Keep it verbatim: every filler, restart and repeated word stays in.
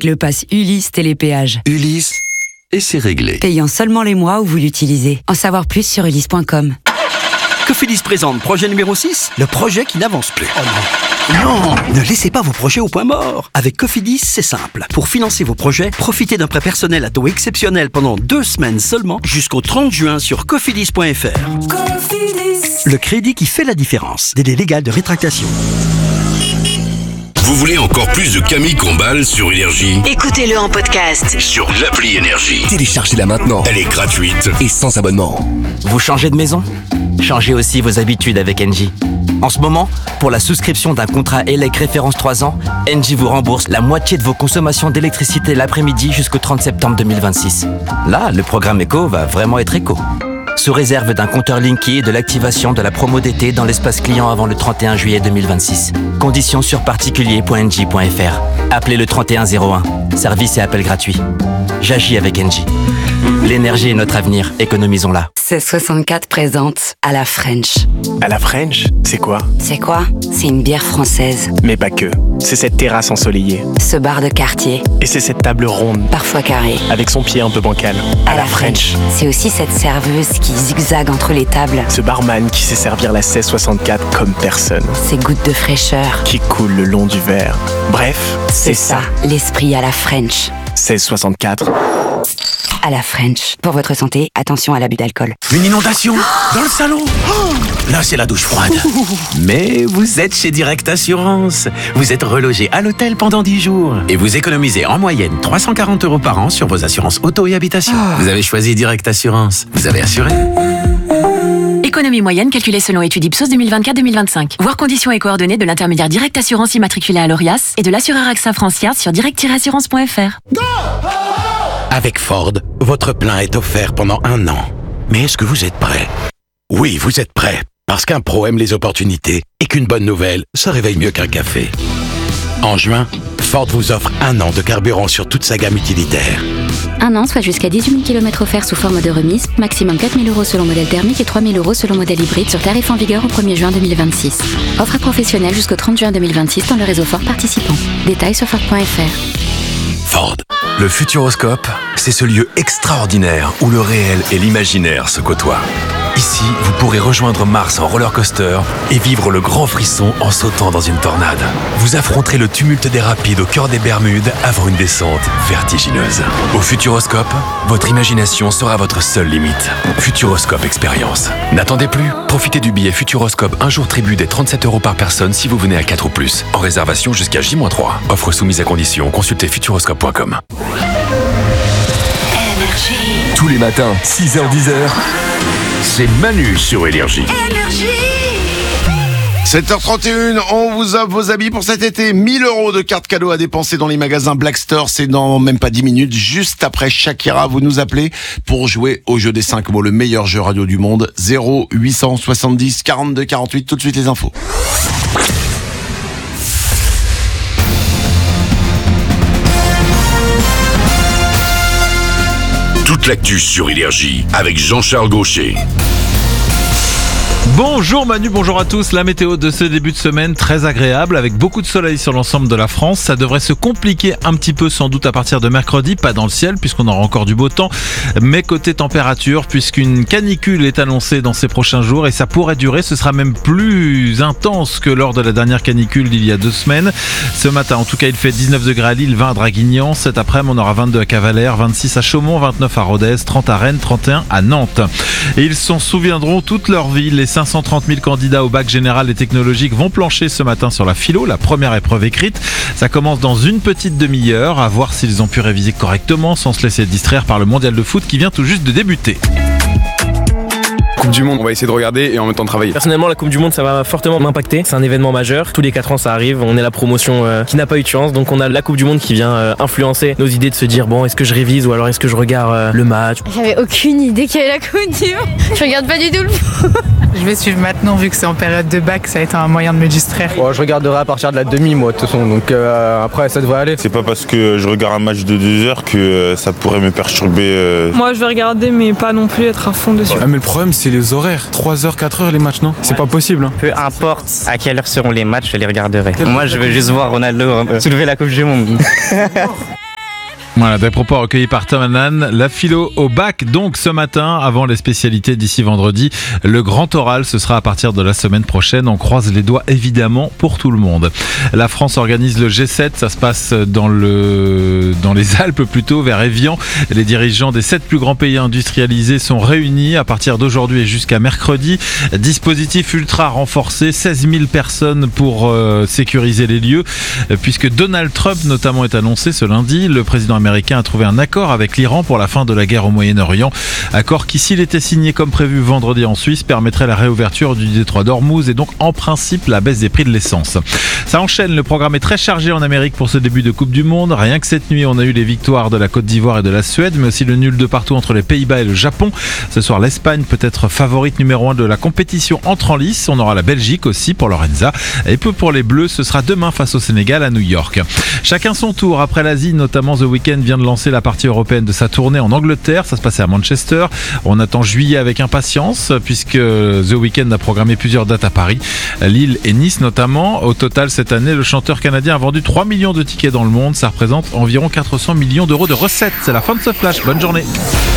le pass Ulysse Télépéage. Ulysse, et c'est réglé. Payant seulement les mois où vous l'utilisez. En savoir plus sur ulysse point com. Cofidis présente projet numéro six, le projet qui n'avance plus. Oh non. Non, ne laissez pas vos projets au point mort. Avec Cofidis, c'est simple. Pour financer vos projets, profitez d'un prêt personnel à taux exceptionnel pendant deux semaines seulement jusqu'au trente juin sur cofidis point f r. Cofidis. Le crédit qui fait la différence. Délai légal de rétractation. Vous voulez encore plus de Camille Combal sur Énergie ? Écoutez-le en podcast Sur l'appli Énergie. Téléchargez-la maintenant. Elle est gratuite et sans abonnement. Vous changez de maison ? Changez aussi vos habitudes avec Engie. En ce moment, pour la souscription d'un contrat E L E C référence trois ans, Engie vous rembourse la moitié de vos consommations d'électricité l'après-midi jusqu'au trente septembre deux mille vingt-six. Là, le programme éco va vraiment être éco. Sous réserve d'un compteur Linky et de l'activation de la promo d'été dans l'espace client avant le trente et un juillet deux mille vingt-six. Conditions sur particulier point engie point f r. Appelez le trente et un zéro un. Service et appel gratuit. J'agis avec Engie. L'énergie est notre avenir, économisons-la. seize soixante-quatre présente à la French. À la French, c'est quoi ? C'est quoi ? C'est une bière française. Mais pas que. C'est cette terrasse ensoleillée. Ce bar de quartier. Et c'est cette table ronde. Parfois carrée. Avec son pied un peu bancal. À, à la French. French. C'est aussi cette serveuse qui zigzague entre les tables. Ce barman qui sait servir la seize soixante-quatre comme personne. Ces gouttes de fraîcheur. Qui coulent le long du verre. Bref, c'est, c'est ça. ça. L'esprit à la French. seize soixante-quatre. À la French. Pour votre santé, attention à l'abus d'alcool. Une inondation dans le salon. Oh, là, c'est la douche froide. Mais vous êtes chez Direct Assurance. Vous êtes relogé à l'hôtel pendant dix jours. Et vous économisez en moyenne trois cent quarante euros par an sur vos assurances auto et habitation. Oh. Vous avez choisi Direct Assurance. Vous avez assuré. Économie moyenne calculée selon étude Ipsos deux mille vingt-quatre deux mille vingt-cinq. Voir conditions et coordonnées de l'intermédiaire Direct Assurance immatriculé à l'Orias et de l'assureur AXA Francière sur direct tiret assurance point f r. Go! Avec Ford, votre plein est offert pendant un an. Mais est-ce que vous êtes prêt ? Oui, vous êtes prêt. Parce qu'un pro aime les opportunités et qu'une bonne nouvelle se réveille mieux qu'un café. En juin, Ford vous offre un an de carburant sur toute sa gamme utilitaire. Un an, soit jusqu'à dix-huit mille kilomètres offerts sous forme de remise, maximum quatre mille euros selon modèle thermique et trois mille euros selon modèle hybride sur tarif en vigueur au premier juin deux mille vingt-six. Offre à professionnels jusqu'au trente juin deux mille vingt-six dans le réseau Ford participant. Détails sur Ford point f r. Ford. Le Futuroscope, c'est ce lieu extraordinaire où le réel et l'imaginaire se côtoient. Ici, vous pourrez rejoindre Mars en roller coaster et vivre le grand frisson en sautant dans une tornade. Vous affronterez le tumulte des rapides au cœur des Bermudes avant une descente vertigineuse. Au Futuroscope, votre imagination sera votre seule limite. Futuroscope Expérience. N'attendez plus, profitez du billet Futuroscope un jour tribut des trente-sept euros par personne si vous venez à quatre ou plus. En réservation jusqu'à J moins trois. Offre soumise à condition, consultez futuroscope point com. Tous les matins, six heures dix heures. C'est Manu sur Énergie. Énergie. sept heures trente et une, on vous offre vos habits pour cet été. mille euros de cartes cadeaux à dépenser dans les magasins Black Store. C'est dans même pas dix minutes. Juste après Shakira, vous nous appelez pour jouer au jeu des cinq mots, le meilleur jeu radio du monde. zéro huit cent soixante-dix quarante-deux quarante-huit. Tout de suite les infos. Toute l'actu sur Énergie avec Jean-Charles Gaucher. Bonjour Manu, bonjour à tous. La météo de ce début de semaine très agréable avec beaucoup de soleil sur l'ensemble de la France. Ça devrait se compliquer un petit peu sans doute à partir de mercredi, pas dans le ciel puisqu'on aura encore du beau temps, mais côté température puisqu'une canicule est annoncée dans ces prochains jours et ça pourrait durer. Ce sera même plus intense que lors de la dernière canicule d'il y a deux semaines. Ce matin en tout cas il fait dix-neuf degrés à Lille, vingt à Draguignan. Cet après-midi on aura vingt-deux à Cavalère, vingt-six à Chaumont, vingt-neuf à Rodez, trente à Rennes, trente et un à Nantes. Et ils s'en souviendront toute leur vie. Les cinq cent trente mille candidats au bac général et technologique vont plancher ce matin sur la philo, la première épreuve écrite. Ça commence dans une petite demi-heure, à voir s'ils ont pu réviser correctement sans se laisser distraire par le mondial de foot qui vient tout juste de débuter. Coupe du Monde, on va essayer de regarder et en même temps travailler. Personnellement, la Coupe du Monde, ça va fortement m'impacter. C'est un événement majeur. Tous les quatre ans, ça arrive. On est la promotion euh, qui n'a pas eu de chance. Donc, on a la Coupe du Monde qui vient euh, influencer nos idées de se dire bon, est-ce que je révise ou alors est-ce que je regarde euh, le match. J'avais aucune idée qu'il y avait la Coupe du Monde. Je regarde pas du tout le foot. Je vais suivre maintenant, vu que c'est en période de bac, ça va être un moyen de me distraire. Oh, je regarderai à partir de la demi, moi, de toute façon. Donc euh, après, ça devrait aller. C'est pas parce que je regarde un match de deux heures que euh, ça pourrait me perturber. Euh... Moi, je vais regarder, mais pas non plus être à fond dessus. Ah, mais le problème, c'est les horaires. trois heures, quatre heures les matchs, non ? C'est ouais. Pas possible. Hein. Peu importe à quelle heure seront les matchs, je les regarderai. Moi, je veux juste voir Ronaldo soulever la Coupe du Monde. Voilà, des propos recueillis par Tom Hannan. La philo au bac, donc ce matin, avant les spécialités d'ici vendredi. Le grand oral, ce sera à partir de la semaine prochaine. On croise les doigts évidemment pour tout le monde. La France organise le G sept, ça se passe dans, le, dans les Alpes plutôt, vers Évian. Les dirigeants des sept plus grands pays industrialisés sont réunis à partir d'aujourd'hui et jusqu'à mercredi. Dispositif ultra renforcé, seize mille personnes pour euh, sécuriser les lieux, puisque Donald Trump notamment est annoncé ce lundi. Le président américain américain a trouvé un accord avec l'Iran pour la fin de la guerre au Moyen-Orient. Accord qui, s'il était signé comme prévu vendredi en Suisse, permettrait la réouverture du détroit d'Ormuz et donc en principe la baisse des prix de l'essence. Ça enchaîne, le programme est très chargé en Amérique pour ce début de Coupe du Monde. Rien que cette nuit, on a eu les victoires de la Côte d'Ivoire et de la Suède, mais aussi le nul de partout entre les Pays-Bas et le Japon. Ce soir, l'Espagne peut être favorite numéro un de la compétition entre en lice. On aura la Belgique aussi pour Lorenza. Et peu pour les Bleus, ce sera demain face au Sénégal à New York. Chacun son tour. Après l'Asie, notamment The Weeknd vient de lancer la partie européenne de sa tournée en Angleterre. Ça se passait à Manchester. On attend juillet avec impatience puisque The Weeknd a programmé plusieurs dates à Paris, Lille et Nice notamment. Au total, cette année, le chanteur canadien a vendu trois millions de tickets dans le monde. Ça représente environ quatre cents millions d'euros de recettes. C'est la fin de ce flash. Bonne journée.